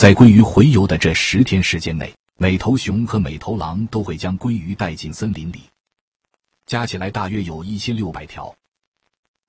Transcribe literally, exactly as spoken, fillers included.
在鲑鱼洄游的这十天时间内，每头熊和每头狼都会将鲑鱼带进森林里，加起来大约有一千六百条。